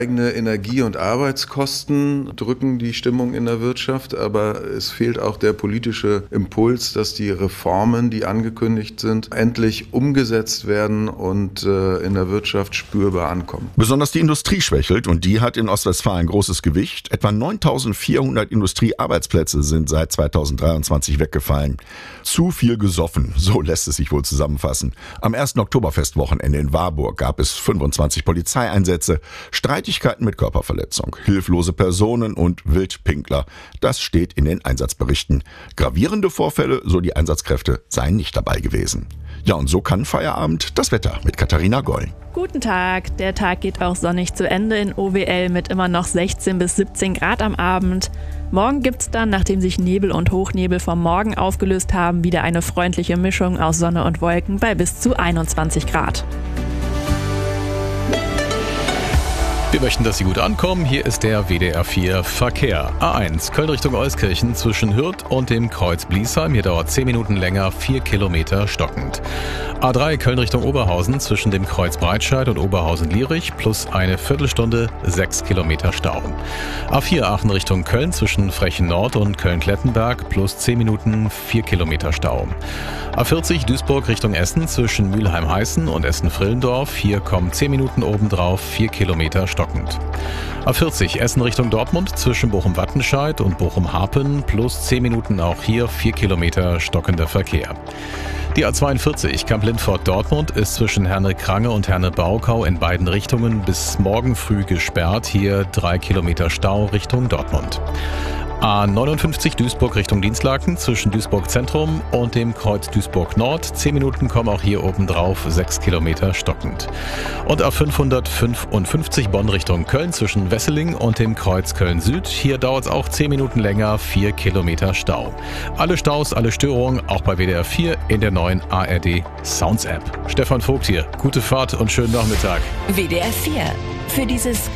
Eigene Energie- und Arbeitskosten drücken die Stimmung in der Wirtschaft, aber es fehlt auch der politische Impuls, dass die Reformen, die angekündigt sind, endlich umgesetzt werden und in der Wirtschaft spürbar ankommen. Besonders die Industrie schwächelt und die hat in Ostwestfalen großes Gewicht. Etwa 9.400 Industriearbeitsplätze sind seit 2023 weggefallen. Zu viel gesoffen, so lässt es sich wohl zusammenfassen. Am 1. Oktoberfestwochenende in Warburg gab es 25 Polizeieinsätze, Streitigkeiten mit Körperverletzung, hilflose Personen und Wildpinkler. Das steht in den Einsatzberichten. Gravierende Vorfälle, so die Einsatzkräfte, seien nicht dabei gewesen. Ja, und so kann Feierabend das Wetter mit Katharina Goll. Guten Tag, der Tag geht auch sonnig zu Ende in OWL mit immer noch 16 bis 17 Grad am Abend. Morgen gibt's dann, nachdem sich Nebel und Hochnebel vom Morgen aufgelöst haben, wieder eine freundliche Mischung aus Sonne und Wolken bei bis zu 21 Grad. Wir möchten, dass Sie gut ankommen. Hier ist der WDR 4 Verkehr. A1 Köln Richtung Euskirchen zwischen Hürth und dem Kreuz Bliesheim. Hier dauert 10 Minuten länger, 4 Kilometer stockend. A3 Köln Richtung Oberhausen zwischen dem Kreuz Breitscheid und Oberhausen-Lierich plus eine Viertelstunde, 6 Kilometer Stau. A4 Aachen Richtung Köln zwischen Frechen Nord und Köln-Klettenberg plus 10 Minuten, 4 Kilometer Stau. A40 Duisburg Richtung Essen zwischen Mülheim-Heißen und Essen-Frillendorf. Hier kommen 10 Minuten obendrauf, 4 Kilometer stockend. A40 Essen Richtung Dortmund zwischen Bochum-Wattenscheid und Bochum-Harpen plus 10 Minuten auch hier 4 Kilometer stockender Verkehr. Die A42 Kamp-Lindfort-Dortmund ist zwischen Herne-Krange und Herne-Baukau in beiden Richtungen bis morgen früh gesperrt. Hier 3 Kilometer Stau Richtung Dortmund. A59 Duisburg Richtung Dienstlaken zwischen Duisburg Zentrum und dem Kreuz Duisburg Nord. 10 Minuten kommen auch hier oben drauf, 6 Kilometer stockend. Und A555 Bonn Richtung Köln zwischen Wesseling und dem Kreuz Köln Süd. Hier dauert es auch 10 Minuten länger, 4 Kilometer Stau. Alle Staus, alle Störungen, auch bei WDR 4 in der neuen ARD Sounds App. Stefan Vogt hier, gute Fahrt und schönen Nachmittag. WDR 4 für dieses